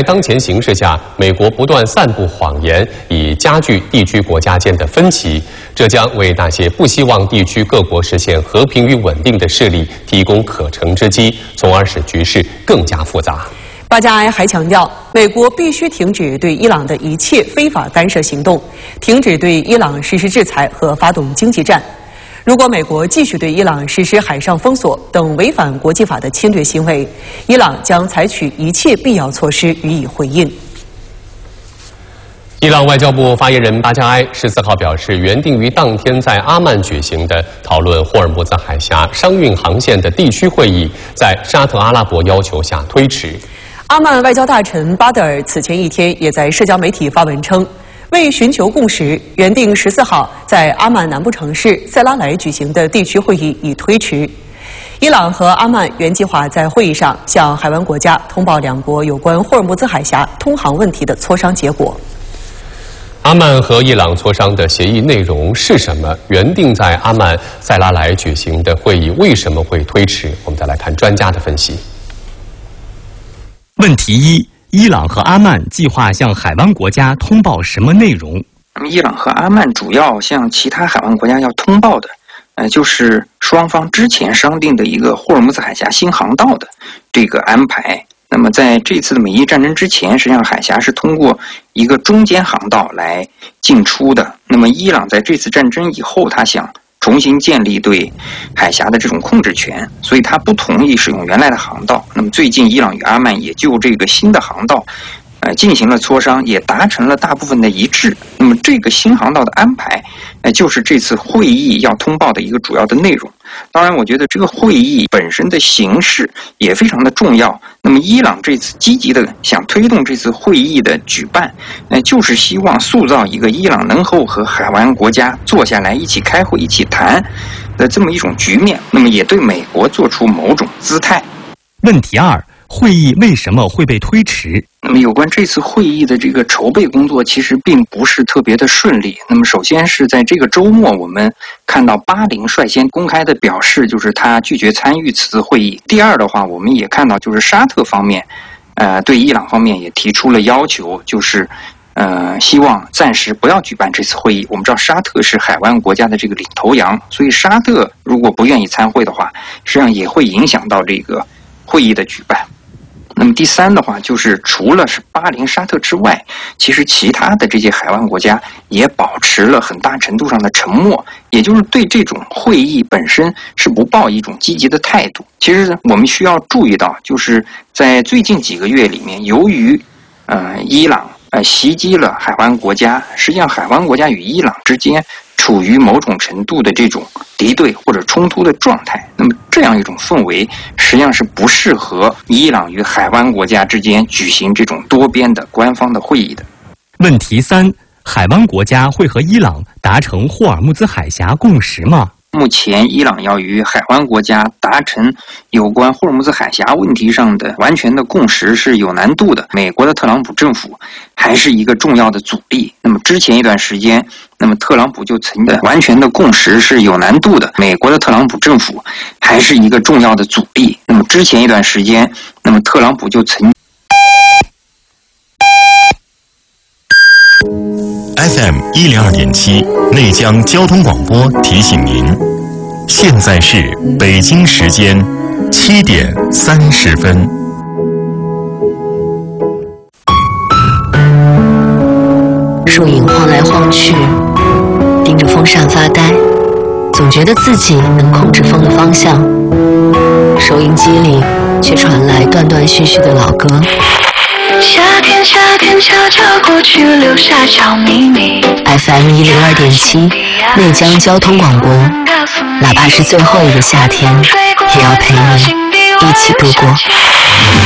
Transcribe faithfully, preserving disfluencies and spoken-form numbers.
当前形势下，美国不断散布谎言，以加剧地区国家间的分歧，这将为那些不希望地区各国实现和平与稳定的势力提供可乘之机，从而使局势更加复杂。 巴加埃还强调，美国必须停止对伊朗的一切非法干涉行动，停止对伊朗实施制裁和发动经济战。如果美国继续对伊朗实施海上封锁等违反国际法的侵略行为，伊朗将采取一切必要措施予以回应。 伊朗外交部发言人巴加埃十四号表示，原定于当天在阿曼举行的讨论霍尔木兹海峡商运航线的地区会议，在沙特阿拉伯要求下推迟。 阿曼外交大臣巴德尔此前一天也在社交媒体发文称，为寻求共识，原定十四号在阿曼南部城市塞拉莱举行的地区会议已推迟。伊朗和阿曼原计划在会议上向海湾国家通报两国有关霍尔木兹海峡通航问题的磋商结果。 阿曼和伊朗磋商的协议内容是什么？原定在阿曼塞拉莱举行的会议为什么会推迟？我们再来看专家的分析。 问题一：伊朗和阿曼计划向海湾国家通报什么内容？ 那么，伊朗和阿曼主要向其他海湾国家要通报的，呃，就是双方之前商定的一个霍尔木兹海峡新航道的这个安排。那么，在这次的美伊战争之前，实际上海峡是通过一个中间航道来进出的。那么，伊朗在这次战争以后，他想重新建立对海峡的这种控制权，所以他不同意使用原来的航道。那么最近伊朗与阿曼也就这个新的航道呃进行了磋商，也达成了大部分的一致。那么这个新航道的安排呃就是这次会议要通报的一个主要的内容。当然我觉得这个会议本身的形式也非常的重要。那么伊朗这次积极的想推动这次会议的举办，呃就是希望塑造一个伊朗能够和海湾国家坐下来一起开会一起谈的这么一种局面。那么也对美国做出某种姿态。 问题二：会议为什么会被推迟？ 那么有关这次会议的这个筹备工作其实并不是特别的顺利。那么首先是在这个周末，我们看到巴林率先公开的表示，就是他拒绝参与此次会议。第二的话，我们也看到就是沙特方面，呃，对伊朗方面也提出了要求，就是呃，希望暂时不要举办这次会议。我们知道沙特是海湾国家的这个领头羊，所以沙特如果不愿意参会的话，实际上也会影响到这个会议的举办。那么第三的话，就是除了是巴林、沙特之外，其实其他的这些海湾国家也保持了很大程度上的沉默，也就是对这种会议本身是不抱一种积极的态度。其实我们需要注意到，就是在最近几个月里面，由于呃伊朗呃袭击了海湾国家，实际上海湾国家与伊朗之间处于某种程度的这种敌对或者冲突的状态。那么这样一种氛围实际上是不适合伊朗与海湾国家之间举行这种多边的官方的会议的。 问题三：海湾国家会和伊朗达成霍尔木兹海峡共识吗？ 目前伊朗要与海湾国家达成有关霍尔木兹海峡问题上的完全的共识是有难度的。美国的特朗普政府还是一个重要的阻力。那么之前一段时间，那么特朗普就曾经完全的共识是有难度的。美国的特朗普政府还是一个重要的阻力。那么之前一段时间，那么特朗普就曾 F M 一零二点七内江交通广播提醒您，现在是北京时间七点三十分。 树影晃来晃去，盯着风扇发呆，总觉得自己能控制风的方向。收音机里却传来断断续续的老歌。 夏天，夏天悄悄过去，留下小秘密。 F M 一零二点七，内江交通广播，哪怕是最后一个夏天，也要陪你一起度过。